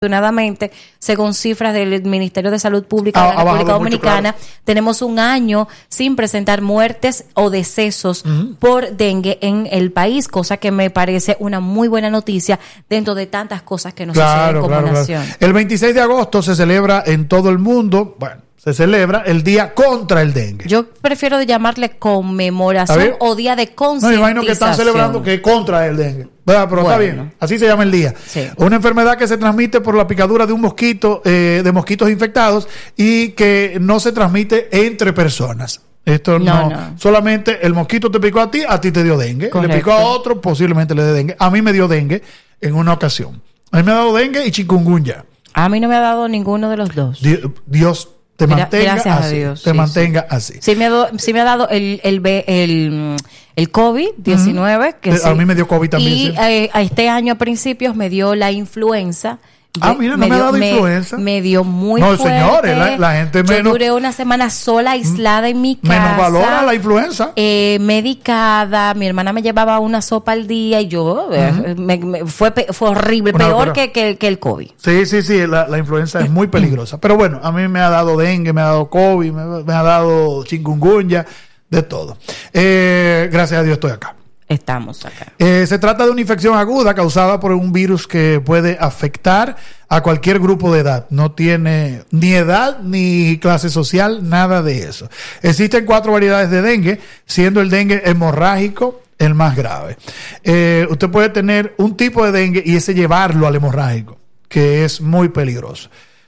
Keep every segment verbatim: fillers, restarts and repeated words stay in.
Afortunadamente, según cifras del Ministerio de Salud Pública de la República Dominicana, mucho, claro. tenemos un año sin presentar muertes o decesos uh-huh. por dengue en el país, cosa que me parece una muy buena noticia dentro de tantas cosas que nos claro, suceden como claro, nación. Claro. El veintiséis de agosto se celebra en todo el mundo, bueno, se celebra el Día contra el Dengue. Yo prefiero llamarle conmemoración o Día de Concientización. No, imagino que están celebrando que es contra el dengue. ¿Verdad? Pero bueno, está bien. Así se llama el día. Sí. Una enfermedad que se transmite por la picadura de un mosquito, eh, de mosquitos infectados y que no se transmite entre personas. Esto no, no, no. Solamente el mosquito te picó a ti, a ti te dio dengue. Correcto. Le picó a otro, posiblemente le dé dengue. A mí me dio dengue en una ocasión. A mí me ha dado dengue y chikungunya. A mí no me ha dado ninguno de los dos. Dios, Dios te mantenga Gracias así. A Dios, te sí, mantenga sí. así. Sí me, ha dado, sí me ha dado el, el, el, el, el COVID diecinueve. Uh-huh. Que a sí. mí me dio COVID también. Y sí. eh, a este año a principios me dio la influenza. Ah, mira, no me, me ha dio, dado me, influenza. Me dio muy no, fuerte. No, señores, la, la gente menos... Yo duré una semana sola, aislada en mi casa. Menos valora la influenza. Eh, medicada. Mi hermana me llevaba una sopa al día y yo... Uh-huh. eh, me, me, fue, fue horrible, bueno, peor pero, que, que, que el COVID. Sí, sí, sí, la, la influenza es muy peligrosa. Pero bueno, a mí me ha dado dengue, me ha dado COVID, me, me ha dado chikungunya, de todo. Eh, gracias a Dios estoy acá. Estamos acá. Eh, se trata de una infección aguda causada por un virus que puede afectar a cualquier grupo de edad. No tiene ni edad ni clase social, nada de eso. Existen cuatro variedades de dengue, siendo el dengue hemorrágico el más grave. Eh, usted puede tener un tipo de dengue y ese llevarlo al hemorrágico, que es muy peligroso.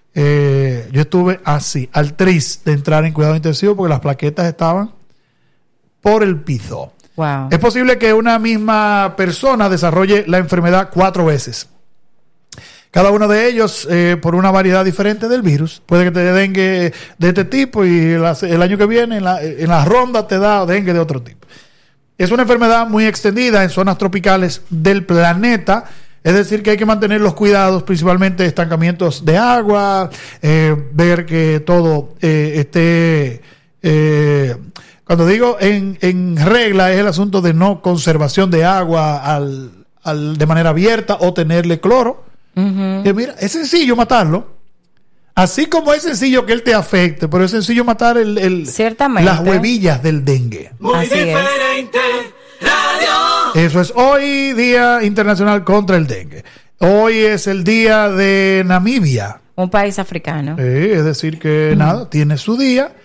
Eh, yo estuve así, al tris de entrar en cuidado intensivo porque las plaquetas estaban por el piso. Wow. Es posible que una misma persona desarrolle la enfermedad cuatro veces. Cada uno de ellos eh, por una variedad diferente del virus. Puede que te dé dengue de este tipo y la, el año que viene en la, en la ronda te da dengue de otro tipo. Es una enfermedad muy extendida en zonas tropicales del planeta. Es decir, que hay que mantener los cuidados, principalmente estancamientos de agua, eh, ver que todo eh, esté... Eh, Cuando digo en, en regla es el asunto de no conservación de agua al, al, de manera abierta o tenerle cloro. Uh-huh. Que mira, es sencillo matarlo. Así como es sencillo que él te afecte, pero es sencillo matar el, el, las huevillas del dengue. Muy Así diferente es. Radio. Eso es hoy Día Internacional contra el Dengue. Hoy es el día de Namibia. Un país africano. Eh, es decir que uh-huh. nada, tiene su día.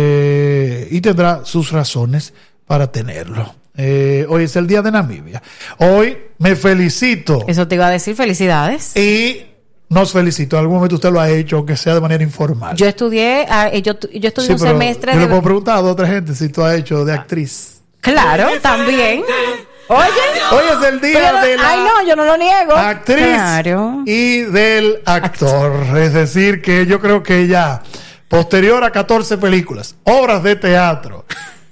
Eh, y tendrá sus razones para tenerlo. Eh, hoy es el día de Namibia. Hoy me felicito. Eso te iba a decir, felicidades. Y nos felicito. En algún momento usted lo ha hecho, aunque sea de manera informal. Yo estudié, uh, yo, yo estudié sí, un semestre. Yo de... le puedo preguntar a otra gente si tú has hecho de actriz. Claro, también. Oye, hoy es el día no, de la ay, no, yo no lo niego. actriz claro. y del actor. actor. Es decir, que yo creo que ya posterior a catorce películas, obras de teatro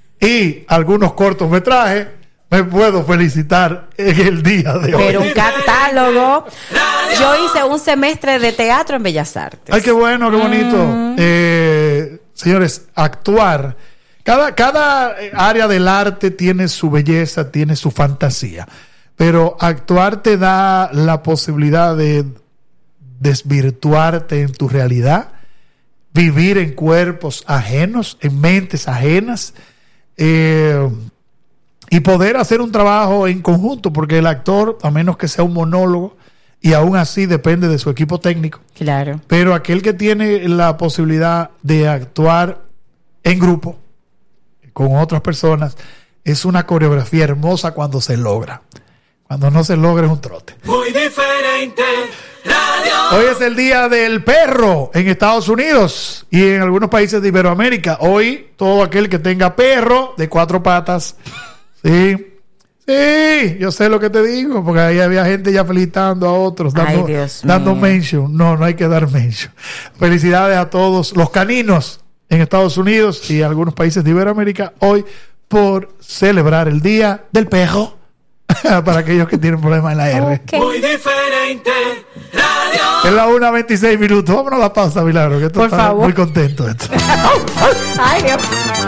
y algunos cortometrajes, me puedo felicitar en el día de hoy. Pero un catálogo. Yo hice un semestre de teatro en Bellas Artes. Ay, qué bueno, qué bonito. Mm. Eh, señores, actuar. Cada, cada área del arte tiene su belleza, tiene su fantasía. Pero actuar te da la posibilidad de desvirtuarte en tu realidad. Vivir en cuerpos ajenos, en mentes ajenas, eh, y poder hacer un trabajo en conjunto, porque el actor, a menos que sea un monólogo, y aún así depende de su equipo técnico. Claro. Pero aquel que tiene la posibilidad de actuar en grupo, con otras personas, es una coreografía hermosa cuando se logra. Cuando no se logra es un trote. Muy diferente. Radio. Hoy es el día del perro en Estados Unidos y en algunos países de Iberoamérica. Hoy todo aquel que tenga perro de cuatro patas, sí, sí, yo sé lo que te digo, porque ahí había gente ya felicitando a otros, dando, Ay, Dios dando mío. mention. No, no hay que dar mention. Felicidades a todos los caninos en Estados Unidos y en algunos países de Iberoamérica hoy por celebrar el día del perro. Para aquellos que tienen problemas en la R. Okay. Muy diferente. Radio. Es la una veintiséis minutos. Vámonos a la pausa, Milagro, que esto Por está favor. muy contento esto. Ay, Dios.